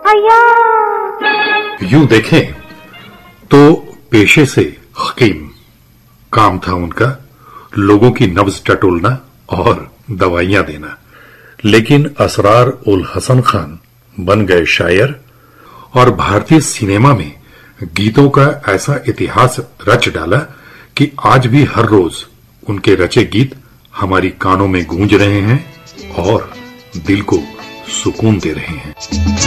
भैया। यूं देखें तो पेशे से हकीम, काम था उनका लोगों की नब्ज टटोलना और दवाइयां देना। लेकिन असरार उल हसन खान बन गए शायर और भारतीय सिनेमा में गीतों का ऐसा इतिहास रच डाला कि आज भी हर रोज उनके रचे गीत हमारी कानों में गूंज रहे हैं और दिल को सुकून दे रहे हैं।